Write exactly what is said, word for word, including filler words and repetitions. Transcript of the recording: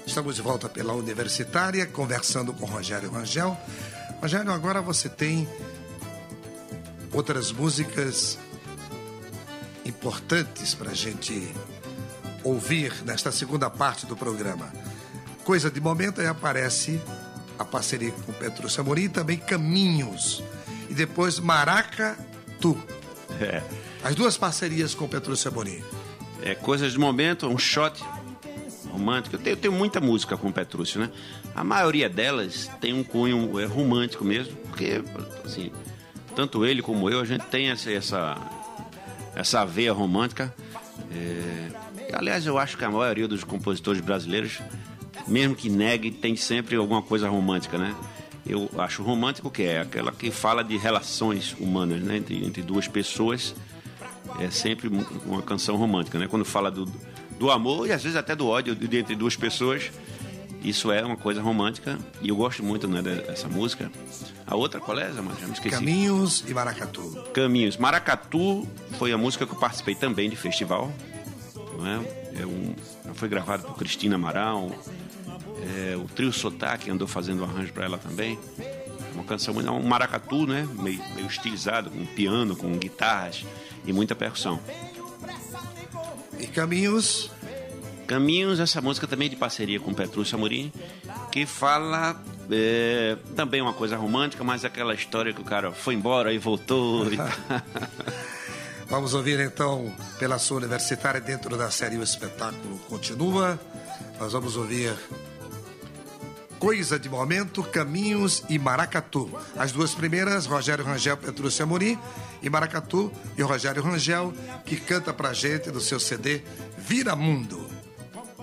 Estamos de volta pela Universitária, conversando com Rogério Rangel. Rogério, agora você tem outras músicas importantes para a gente ouvir nesta segunda parte do programa. Coisa de momento, aí aparece a parceria com Petrúcio Amorim, também Caminhos. E depois Maracatu. É. As duas parcerias com Petrúcio Amorim. É, Coisas de momento, um shot romântico. Eu tenho, eu tenho muita música com o Petrúcio, né? A maioria delas tem um cunho é, romântico mesmo, porque, assim, tanto ele como eu, a gente tem essa, essa, essa veia romântica. É, aliás, eu acho que a maioria dos compositores brasileiros, mesmo que negue, tem sempre alguma coisa romântica, né? Eu acho romântico que é aquela que fala de relações humanas, né? Entre, entre duas pessoas. É sempre uma canção romântica, né? Quando fala do, do amor e às vezes até do ódio entre duas pessoas, isso é uma coisa romântica e eu gosto muito, né, dessa música. A outra, qual é, Zé? Já me esqueci. Caminhos e Maracatu. Caminhos. Maracatu foi a música que eu participei também de festival, não é? É um, foi gravado por Cristina Amaral, é, o Trio Sotaque andou fazendo um arranjo para ela também. É uma canção, um maracatu, né? Meio, meio estilizado, com piano, com guitarras e muita percussão. E Caminhos? Caminhos, essa música também de parceria com Petrúcio Amorim, que fala é, também uma coisa romântica, mas aquela história que o cara foi embora e voltou. E Vamos ouvir então pela sua Universitária, dentro da série O Espetáculo Continua. Nós vamos ouvir Coisa de Momento, Caminhos e Maracatu. As duas primeiras, Rogério Rangel, Petrúcio Amorim, e Maracatu e o Rogério Rangel, que canta pra gente do seu C D Vira Mundo.